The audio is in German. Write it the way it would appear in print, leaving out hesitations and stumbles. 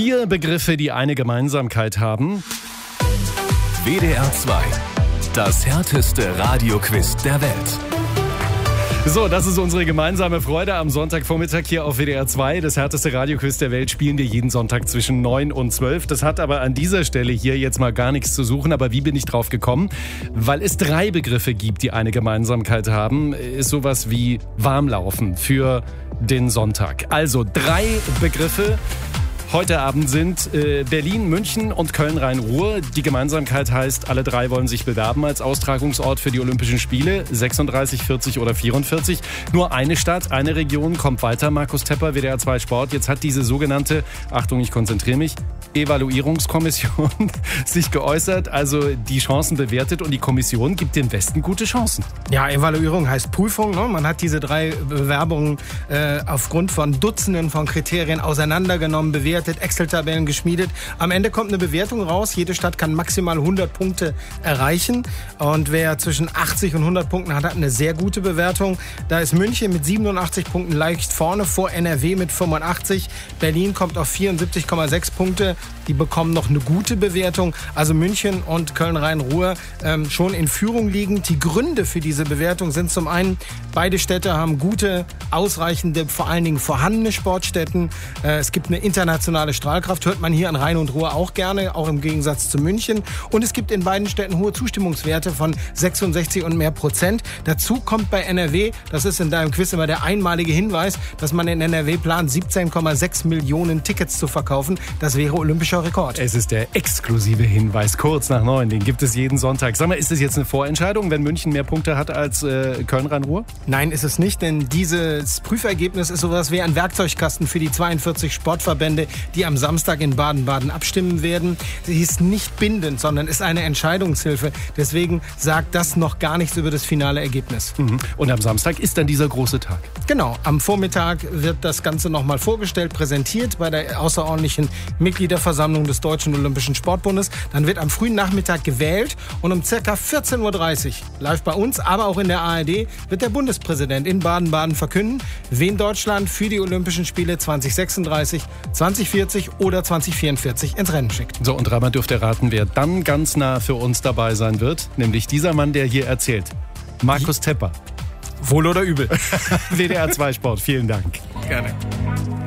4 Begriffe, die eine Gemeinsamkeit haben. WDR 2. Das härteste Radioquiz der Welt. So, das ist unsere gemeinsame Freude am Sonntagvormittag hier auf WDR 2. Das härteste Radioquiz der Welt spielen wir jeden Sonntag zwischen 9 und 12. Das hat aber an dieser Stelle hier jetzt mal gar nichts zu suchen. Aber wie bin ich drauf gekommen? Weil es 3 Begriffe gibt, die eine Gemeinsamkeit haben, ist sowas wie Warmlaufen für den Sonntag. Also 3 Begriffe. Heute Abend sind Berlin, München und Köln-Rhein-Ruhr. Die Gemeinsamkeit heißt, alle 3 wollen sich bewerben als Austragungsort für die Olympischen Spiele. 36, 40 oder 44. Nur eine Stadt, eine Region kommt weiter. Markus Tepper, WDR 2 Sport. Jetzt hat diese sogenannte, Achtung, ich konzentriere mich, Evaluierungskommission sich geäußert, also die Chancen bewertet und die Kommission gibt dem Westen gute Chancen. Ja, Evaluierung heißt Prüfung. Ne? Man hat diese 3 Bewerbungen aufgrund von Dutzenden von Kriterien auseinandergenommen, bewertet, Excel-Tabellen geschmiedet. Am Ende kommt eine Bewertung raus. Jede Stadt kann maximal 100 Punkte erreichen. Und wer zwischen 80 und 100 Punkten hat, hat eine sehr gute Bewertung. Da ist München mit 87 Punkten leicht vorne, vor NRW mit 85. Berlin kommt auf 74,6 Punkte. Die bekommen noch eine gute Bewertung. Also München und Köln-Rhein-Ruhr schon in Führung liegend. Die Gründe für diese Bewertung sind zum einen, beide Städte haben gute, ausreichende, vor allen Dingen vorhandene Sportstätten. Es gibt eine internationale Strahlkraft, hört man hier an Rhein und Ruhr auch gerne, auch im Gegensatz zu München. Und es gibt in beiden Städten hohe Zustimmungswerte von 66 und mehr Prozent. Dazu kommt bei NRW, das ist in deinem Quiz immer der einmalige Hinweis, dass man in NRW plant, 17,6 Millionen Tickets zu verkaufen. Das wäre olympischer Rekord. Es ist der exklusive Hinweis, kurz nach 9. Den gibt es jeden Sonntag. Sag mal, ist das jetzt eine Vorentscheidung, wenn München mehr Punkte hat als Köln-Rhein-Ruhr? Nein, ist es nicht, denn dieses Prüfergebnis ist sowas wie ein Werkzeugkasten für die 42 Sportverbände, die am Samstag in Baden-Baden abstimmen werden. Sie ist nicht bindend, sondern ist eine Entscheidungshilfe. Deswegen sagt das noch gar nichts über das finale Ergebnis. Und am Samstag ist dann dieser große Tag. Genau, am Vormittag wird das Ganze nochmal vorgestellt, präsentiert bei der außerordentlichen Mitgliederversammlung des Deutschen Olympischen Sportbundes. Dann wird am frühen Nachmittag gewählt und um ca. 14.30 Uhr, live bei uns, aber auch in der ARD, wird der Bundespräsident in Baden-Baden verkünden, wen Deutschland für die Olympischen Spiele 2036, 2040 oder 2044 ins Rennen schickt. So, und dreimal dürft ihr raten, wer dann ganz nah für uns dabei sein wird. Nämlich dieser Mann, der hier erzählt. Markus Tepper. Wohl oder übel. WDR 2 Sport, vielen Dank. Gerne.